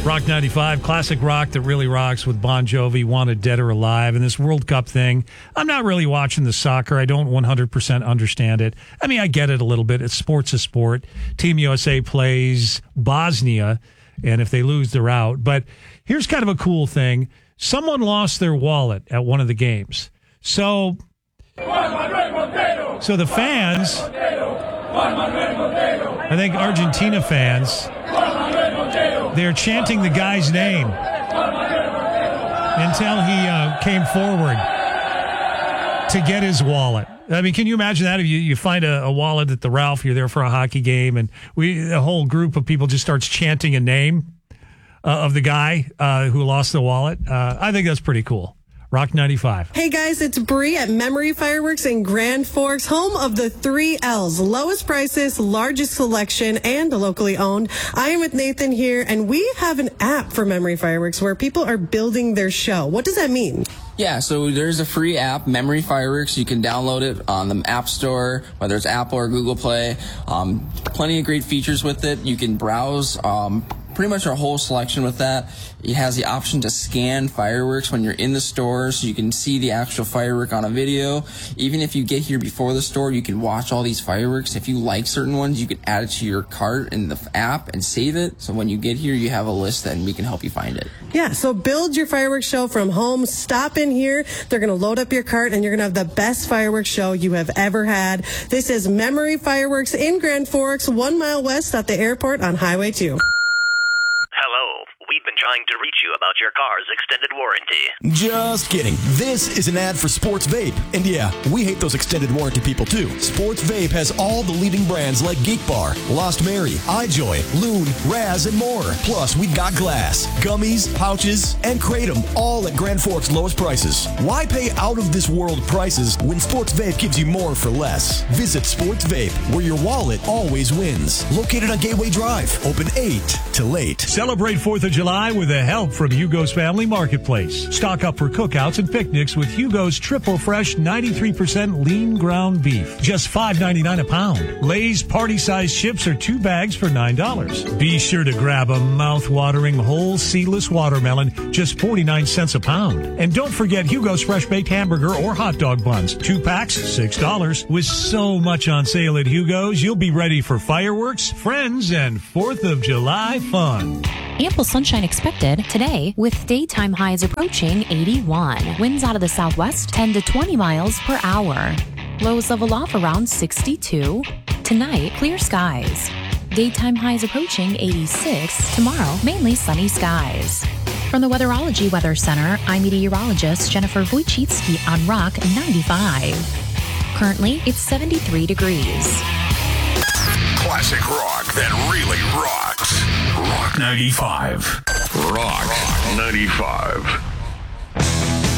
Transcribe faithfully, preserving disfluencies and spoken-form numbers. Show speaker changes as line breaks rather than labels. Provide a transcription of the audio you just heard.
Rock ninety-five, classic rock that really rocks with Bon Jovi, Wanted Dead or Alive, and this World Cup thing. I'm not really watching the soccer. I don't one hundred percent understand it. I mean, I get it a little bit. It's sport's a sport. Team U S A plays Bosnia, and if they lose, they're out. But here's kind of a cool thing. Someone lost their wallet at one of the games. So, so the fans, I think Argentina fans, they're chanting the guy's name until he uh, came forward to get his wallet. I mean, can you imagine that? If you, you find a, a wallet at the Ralph, you're there for a hockey game, and we a whole group of people just starts chanting a name uh, of the guy uh, who lost the wallet. Uh, I think that's pretty cool. Rock ninety-five.
Hey guys, it's Bree at Memory Fireworks in Grand Forks, home of the three L's. Lowest prices, largest selection, and locally owned. I am with Nathan here, and we have an app for Memory Fireworks where people are building their show. What does that mean?
Yeah, so there's a free app, Memory Fireworks. You can download it on the App Store, whether it's Apple or Google Play. Um, plenty of great features with it. You can browse um, pretty much our whole selection with that. It has the option to scan fireworks when you're in the store, so you can see the actual firework on a video. Even if you get here before the store, you can watch all these fireworks. If you like certain ones, you can add it to your cart in the app and save it. So when you get here, you have a list and we can help you find it.
Yeah, so build your fireworks show from home. Stop in here. They're going to load up your cart, and you're going to have the best fireworks show you have ever had. This is Memory Fireworks in Grand Forks, one mile west at the airport on Highway two.
Hello. We've been trying to reach you about your car's extended warranty.
Just kidding. This is an ad for Sports Vape. And yeah, we hate those extended warranty people too. Sports Vape has all the leading brands like Geek Bar, Lost Mary, iJoy, Loon, Raz, and more. Plus, we've got glass, gummies, pouches, and Kratom, all at Grand Forks' lowest prices. Why pay out-of-this-world prices when Sports Vape gives you more for less? Visit Sports Vape, where your wallet always wins. Located on Gateway Drive. Open eight to late.
Celebrate fourth of July with the help from Hugo's Family Marketplace. Stock up for cookouts and picnics with Hugo's Triple Fresh ninety-three percent lean ground beef. Just five ninety-nine a pound. Lay's party-sized chips are two bags for nine dollars. Be sure to grab a mouth-watering whole seedless watermelon, just forty-nine cents a pound. And don't forget Hugo's fresh-baked hamburger or hot dog buns. Two packs, six dollars. With so much on sale at Hugo's, you'll be ready for fireworks, friends, and fourth of July fun.
Ample sunshine expected today with daytime highs approaching eighty-one. Winds out of the southwest ten to twenty miles per hour. Lows level off around sixty-two. Tonight, clear skies. Daytime highs approaching eighty-six. Tomorrow, mainly sunny skies. From the Weatherology Weather Center, I'm meteorologist Jennifer Wojcicki on Rock ninety-five. Currently, it's seventy-three degrees.
Classic rock that really rocks. Rock ninety-five. Rock ninety-five.